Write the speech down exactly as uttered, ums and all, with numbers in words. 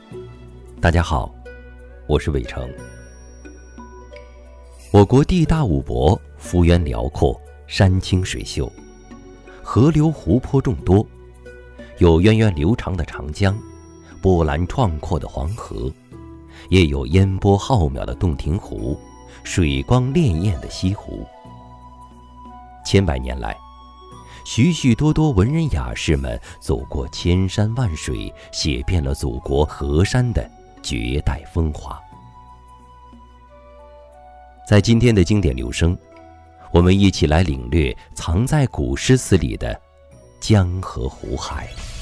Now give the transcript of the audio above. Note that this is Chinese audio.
大家好，我是伟成。我国地大物博，幅员辽阔，山清水秀，河流湖泊众多，有源远流长的长江，波澜壮阔的黄河，也有烟波浩渺的洞庭湖，水光潋滟的西湖。千百年来，许许多多文人雅士们走过千山万水，写遍了祖国河山的绝代风华。在今天的经典留声，我们一起来领略藏在古诗词里的江河湖海。